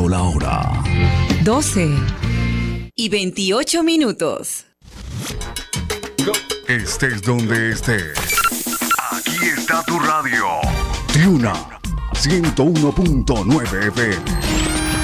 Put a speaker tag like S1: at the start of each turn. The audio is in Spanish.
S1: Marcando la hora.
S2: 12:28.
S1: Estés donde estés. Aquí está tu radio. Triuna 101.9 FM.